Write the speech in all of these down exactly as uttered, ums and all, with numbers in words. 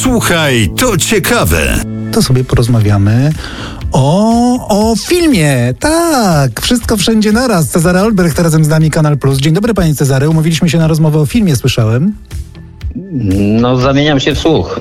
Słuchaj, to ciekawe. To sobie porozmawiamy o, o filmie. Tak, Wszystko Wszędzie Naraz. Cezary Olbrecht razem z nami, Kanal Plus. Dzień dobry, panie Cezary. Umówiliśmy się na rozmowę o filmie, słyszałem. No, zamieniam się w słuch.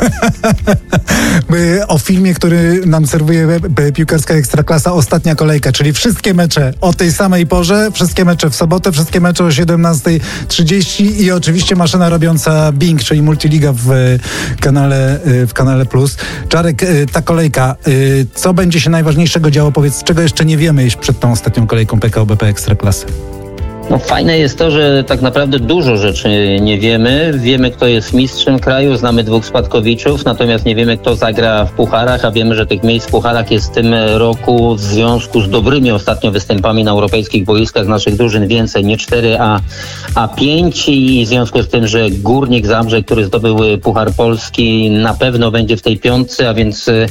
O filmie, który nam serwuje piłkarska Ekstraklasa, Ostatnia kolejka, czyli wszystkie mecze o tej samej porze, wszystkie mecze w sobotę, wszystkie mecze o siedemnasta trzydzieści i oczywiście maszyna robiąca Bing, czyli multiliga w kanale, w kanale Plus. Czarek, ta kolejka, co będzie się najważniejszego działo? Powiedz, czego jeszcze nie wiemy przed tą ostatnią kolejką P K O B P Ekstraklasy? No, fajne jest to, że tak naprawdę dużo rzeczy nie wiemy. Wiemy, kto jest mistrzem kraju, znamy dwóch spadkowiczów, natomiast nie wiemy, kto zagra w pucharach, a wiemy, że tych miejsc w pucharach jest w tym roku w związku z dobrymi ostatnio występami na europejskich boiskach z naszych drużyn więcej, nie cztery, a, a pięć i w związku z tym, że Górnik Zabrze, który zdobył Puchar Polski, na pewno będzie w tej piątce, a więc y,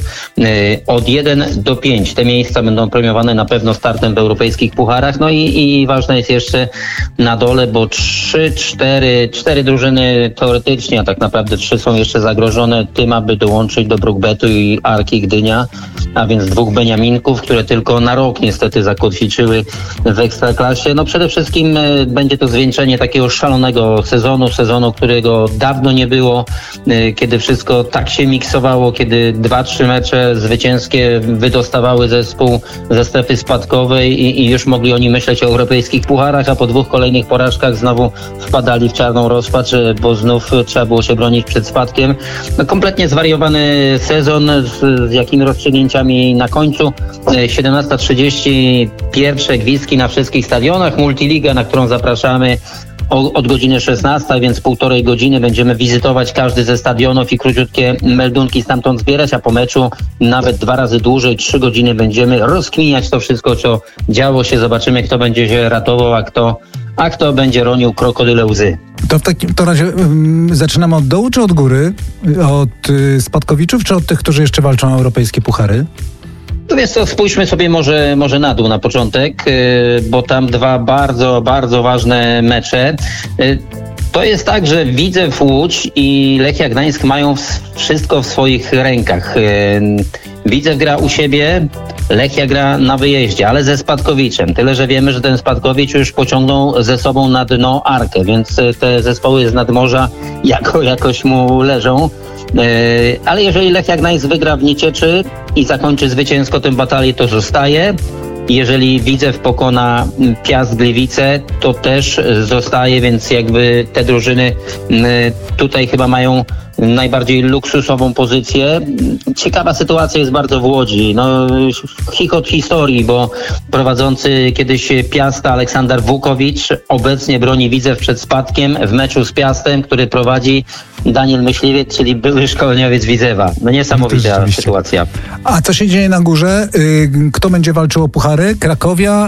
od jeden do pięć te miejsca będą premiowane na pewno startem w europejskich pucharach. No i, i ważne jest jeszcze na dole, bo trzy, cztery, cztery drużyny teoretycznie, a tak naprawdę trzy są jeszcze zagrożone tym, aby dołączyć do Brukbetu i Arki Gdynia, a więc dwóch Beniaminków, które tylko na rok niestety zakotwiczyły w Ekstraklasie. No przede wszystkim e, będzie to zwieńczenie takiego szalonego sezonu, sezonu, którego dawno nie było, e, kiedy wszystko tak się miksowało, kiedy dwa, trzy mecze zwycięskie wydostawały zespół ze strefy spadkowej i, i już mogli oni myśleć o europejskich pucharach, a po dwóch kolejnych porażkach znowu wpadali w czarną rozpacz, bo znów trzeba było się bronić przed spadkiem. No, kompletnie zwariowany sezon z, z jakimi rozstrzygnięciami na końcu. siedemnasta trzydzieści pierwsze gwizdki na wszystkich stadionach. Multiliga, na którą zapraszamy o, od godziny szesnastej, więc półtorej godziny będziemy wizytować każdy ze stadionów i króciutkie meldunki stamtąd zbierać, a po meczu nawet dwa razy dłużej, trzy godziny będziemy rozkminiać to wszystko, co działo się. Zobaczymy, kto będzie się ratował, a kto, a kto będzie ronił krokodyle łzy. To w takim to razie um, zaczynamy od dołu czy od góry? Od y, spadkowiczów czy od tych, którzy jeszcze walczą o europejskie puchary? To więc to spójrzmy sobie może, może na dół na początek, yy, bo tam dwa bardzo, bardzo ważne mecze. Yy, To jest tak, że Widzew Łódź i Lechia Gdańsk mają wszystko w swoich rękach. Widzew gra u siebie, Lechia gra na wyjeździe, ale ze Spadkowiczem. Tyle, że wiemy, że ten Spadkowicz już pociągnął ze sobą na dno Arkę, więc te zespoły z nadmorza jako, jakoś mu leżą. Ale jeżeli Lechia Gdańsk wygra w Niecieczy i zakończy zwycięsko tę batalię, to zostaje. Jeżeli Widzew pokona Piast Gliwice, to też zostaje, więc jakby te drużyny tutaj chyba mają najbardziej luksusową pozycję. Ciekawa sytuacja jest bardzo w Łodzi. No, chichot historii, bo prowadzący kiedyś Piasta Aleksander Wukowicz obecnie broni Widzew przed spadkiem w meczu z Piastem, który prowadzi Daniel Myśliwiec, czyli były szkoleniowiec Widzewa. No niesamowita no sytuacja. A co się dzieje na górze? Kto będzie walczył o puchary? Krakowia?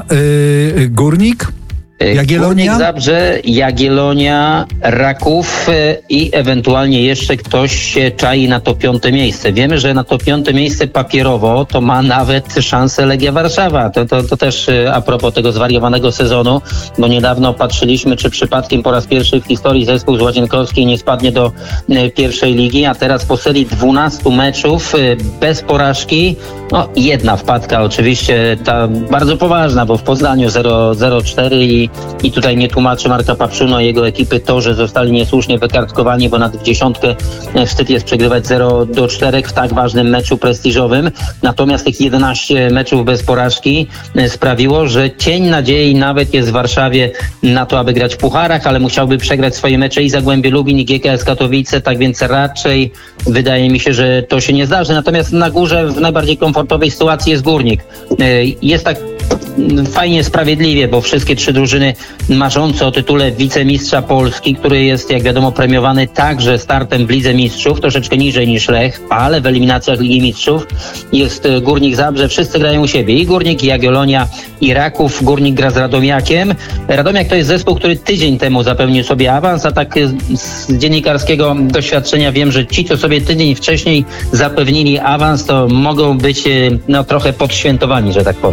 Górnik? Jagiellonia? Górnik Zabrze, Jagiellonia, Raków i ewentualnie jeszcze ktoś się czai na to piąte miejsce. Wiemy, że na to piąte miejsce papierowo to ma nawet szansę Legia Warszawa. To, to, to też a propos tego zwariowanego sezonu, bo niedawno patrzyliśmy, czy przypadkiem po raz pierwszy w historii zespół z Łazienkowskiej nie spadnie do pierwszej ligi, a teraz po serii dwunastu meczów bez porażki, no jedna wpadka oczywiście, ta bardzo poważna, bo w Poznaniu zero zero cztery i I tutaj nie tłumaczy Marka Papszuno i jego ekipy to, że zostali niesłusznie wykartkowani, bo nad w dziesiątkę wstyd jest przegrywać zero do czterech w tak ważnym meczu prestiżowym. Natomiast tych jedenaście meczów bez porażki sprawiło, że cień nadziei nawet jest w Warszawie na to, aby grać w pucharach, ale musiałby przegrać swoje mecze i Zagłębie Lubin, i G K S Katowice, tak więc raczej wydaje mi się, że to się nie zdarzy. Natomiast na górze w najbardziej komfortowej sytuacji jest Górnik. Jest tak fajnie, sprawiedliwie, bo wszystkie trzy drużyny marzące o tytule wicemistrza Polski, który jest, jak wiadomo, premiowany także startem w Lidze Mistrzów, troszeczkę niżej niż Lech, ale w eliminacjach Ligi Mistrzów jest Górnik Zabrze. Wszyscy grają u siebie. I Górnik, i Jagiellonia, i Raków. Górnik gra z Radomiakiem. Radomiak to jest zespół, który tydzień temu zapewnił sobie awans, a tak z dziennikarskiego doświadczenia wiem, że ci, co sobie tydzień wcześniej zapewnili awans, to mogą być no, trochę podświętowani, że tak powiem.